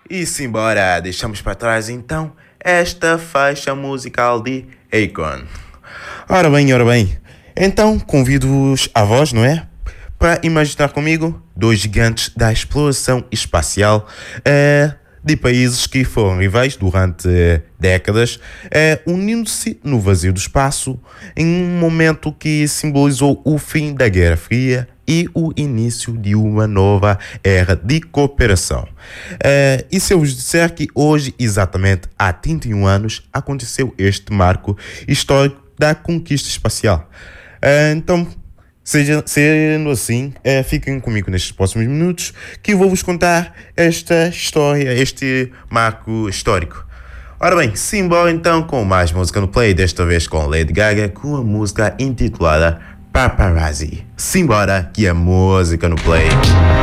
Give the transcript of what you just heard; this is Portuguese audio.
E simbora, deixamos para trás então esta faixa musical de Akon. Ora bem, então convido-vos a vós, não é? Para imaginar comigo dois gigantes da exploração espacial de países que foram rivais durante décadas, unindo-se no vazio do espaço em um momento que simbolizou o fim da Guerra Fria e o início de uma nova era de cooperação. E se eu vos disser que hoje, exatamente há 31 anos, aconteceu este marco histórico da conquista espacial. Então, sendo assim, fiquem comigo nestes próximos minutos que eu vou-vos contar esta história, este marco histórico. Ora bem, simbora então com mais música no play, desta vez com Lady Gaga, com a música intitulada Paparazzi. Simbora que é música no play.